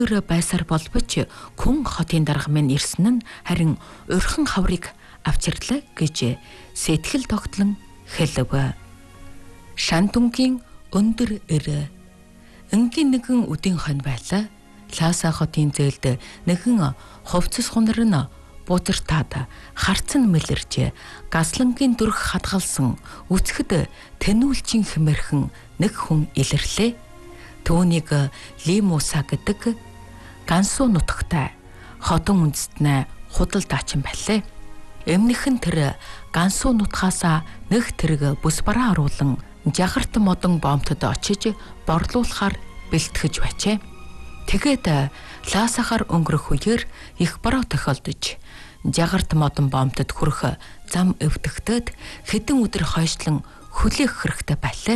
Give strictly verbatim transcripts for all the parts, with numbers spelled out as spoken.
байсаар болбоч хүн хотын дарга минь ирсэн нь харин урьхан хаврыг авчирлаа гэж сэтгэл тогтлон хэлв. Шантунгийн өндөр эр энгийн нэгэн үдийн хон байлаа. Лааса хотын зээлд нэгэн хувцас хунар нь бузартаад харцан мэлэрж гаслангийн дүрх хадгалсан үцгэд тэнүүлчин хэмэрхэн нэг хүн илэрлээ. Түүнийг Лимуса гэдэг гансуу нутагтай хотон үндэстнээ худал дачин байлээ. Эмнийхэн тэр гансуу нутгаасаа нэг тэрэг бүс бараа оруулан жагарт модон бомтод очиж борлуулахаар бэлтгэж байчээ. Тэгээд Лаасахаар өнгөрөх үеэр их бараа тохиолдож жагарт модон бомтод хүрэх зам өвдөгтөд хэдэн өдөр хойшлон хүлээх хэрэгтэй байлаа.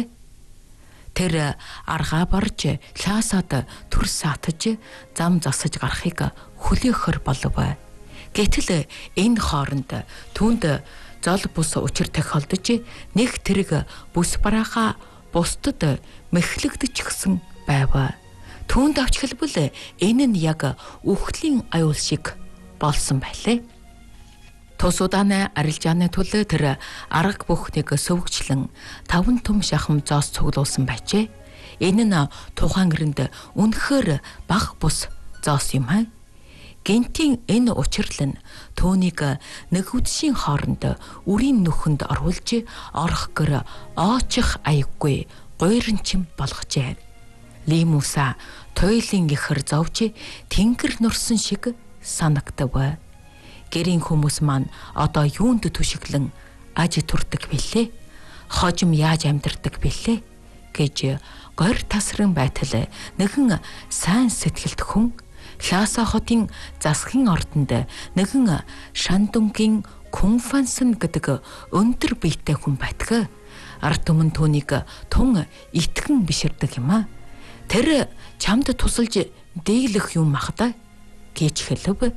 Тэр аргаа барж Лаасад төрс атж зам засаж гарахыг хүлээхэр болов. Гэтэл энэ хооронд түүнд зол бус учир тохиолдож нэг тэрэг бүс барааха бусдад мэхлэгдчихсэн байв. Түүнд авч хэлбэл энэ нь яг үхлийн аюул шиг болсон байлээ. Тус удааны арилжааны төлөө тэр арга бүхнийг сөвгчлэн таван том шахам зоос цуглуулсан байжээ. Энэ нь тухайн гэрнд үнэхээр бага бус зоос юм аа. Гинтийн энэ учирлан түүнийг нэг үдшийн хооронд үрийн нүхэнд оруулж орох гэр оочих аяггүй гойрончим болгожээ. Лимуса туйлын ихэр зовж тэнгэр нурсан шиг санагдав. Гэрийн хүмүүс маань одоо юунд түшиглэн аж турдаг бэлээ? Хожим яаж амьдардаг бэлээ? гэж гойр тасран байтал нэгэн сайн сэтгэлд хүн Лааса хотын засгийн ордонд нэгэн Шантунгийн Кунфансан гэдэг өндөр биетэй хүн байдаг. Ард түмэн түүнийг тун итгэн биширдэг юм а. Тэр чамд тусалж дэглэх юм махда гэж хэлв.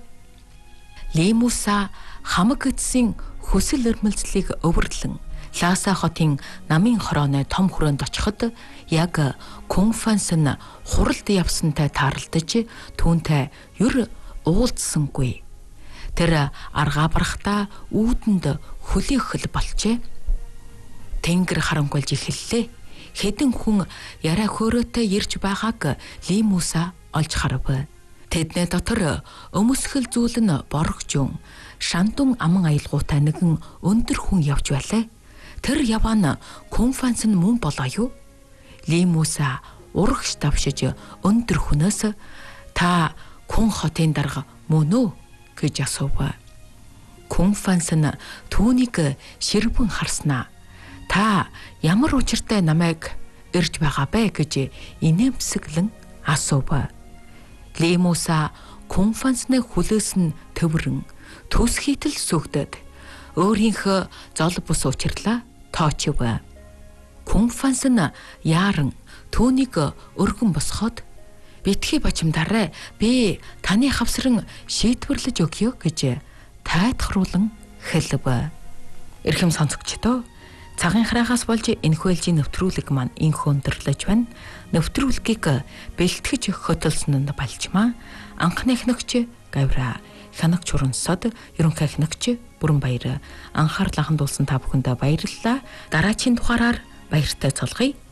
Лимуса хамаг эцсийн хүсэл эрмэлзлийг өвөрлөн Лааса хотын намын хорооны том хүрээнд очиход яг Кунфансан хуралд явсантай тааралдаж түүнтэй юр уулзсангүй. Тэр аргаа барахтаа үүдэнд хүлээх болжээ. Тэнгэр харангуйлж эхэллээ. Хэдэн хүн яриа хөөрөөтэй ирж байгааг Лимуса олж харав. Тэдний дотор өмсгөл зүйл нь боргожун Шантун аман аялгуутай нэгэн өндөр хүн явж байлаа. Тэр яваан Кунфансан мөн болоо юу? Лимуса урагш давшиж өндөр хүнээс та Кун хотын дарга мөн үү гэж асуув. Кунфансан түүнийг ширвэн харснаа. Та ямар учиртай намайг ирж байгаа бэ гэж инээмсэглэн асуув. Лимуса Кунфансны хүлээс нь төврөн төсхийтэл сүгдэд өөрийнхөө зол бус учирлаа тоочив. Кунфанс нь яаран түүнийг өргөн босгоод битгий бачимдаарай, би таны хавсран шийдвэрлэж өгье гэж тайтгаруулан хэлв. Эрхэм сонсогчдоо, цагийн хараахаас болж энэхүү ээлжийн нэвтрүүлэг маань инх өндөрлөж байна. Нэвтрүүлгийг бэлтгэж хөтөлсөнд балжмаа. Анхны эхнэгч Гавра, хянагч Уронсод, ерөнхий эхнэгч Бүрэн Баяр анхаарал хандуулсан та бүхэндээ баярлалаа. Дараагийн тухаараар баяртай цолгоё.